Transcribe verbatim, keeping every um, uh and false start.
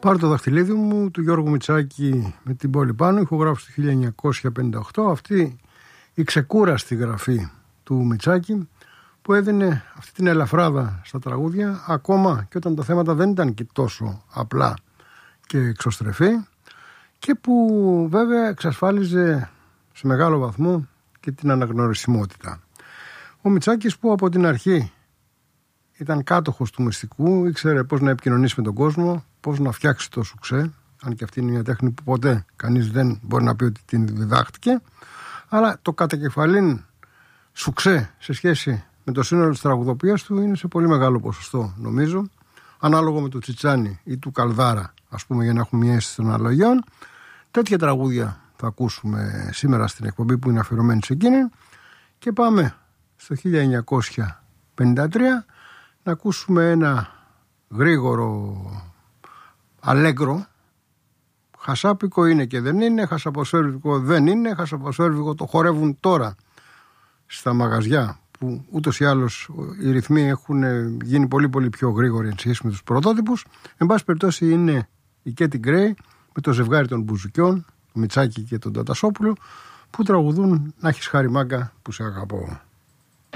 Πάρω το δαχτυλίδι μου του Γιώργου Μητσάκη με την πόλη πάνω, ηχογράφηση του χίλια εννιακόσια πενήντα οκτώ. Αυτή η ξεκούραστη γραφή του Μητσάκη που έδινε αυτή την ελαφράδα στα τραγούδια, ακόμα και όταν τα θέματα δεν ήταν και τόσο απλά και εξωστρεφή, και που βέβαια εξασφάλιζε σε μεγάλο βαθμό και την αναγνωρισιμότητα. Ο Μητσάκης, που από την αρχή ήταν κάτοχος του μυστικού, ήξερε πώς να επικοινωνήσει με τον κόσμο, πώς να φτιάξει το σουξέ, αν και αυτή είναι μια τέχνη που ποτέ κανείς δεν μπορεί να πει ότι την διδάχτηκε, αλλά το κατακεφαλήν σουξέ σε σχέση με το σύνολο της τραγουδοποιίας του είναι σε πολύ μεγάλο ποσοστό, νομίζω, ανάλογο με του Τσιτσάνι ή του Καλδάρα, ας πούμε, για να έχουμε μια αίσθηση των αναλογιών. Τέτοια τραγούδια θα ακούσουμε σήμερα στην εκπομπή που είναι αφιερωμένη σε εκείνη, και πάμε στο χίλια εννιακόσια πενήντα τρία να ακούσουμε ένα γρήγορο αλέγκρο. Χασάπικο είναι και δεν είναι, χασαποσέρβικο δεν είναι, χασαποσέρβικο το χορεύουν τώρα στα μαγαζιά, που ούτως ή άλλως οι ρυθμοί έχουν γίνει πολύ πολύ πιο γρήγοροι εν σχέση με τους πρωτότυπους. Εν πάση περιπτώσει είναι η Κέτι Γκρέι με το ζευγάρι των Μπουζουκιών, τον Μητσάκη και τον Τατασόπουλο, που τραγουδούν «Να έχεις χάρη μάγκα που σε αγαπώ».